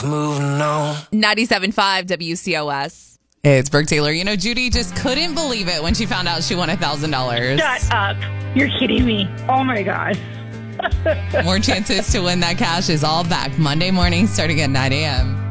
Moving on. 97.5 WCOS. It's Brooke Taylor. You know, Judy just couldn't believe it when she found out she won $1,000. Shut up. You're kidding me. Oh, my gosh. More chances to win that cash is all back Monday morning starting at 9 a.m.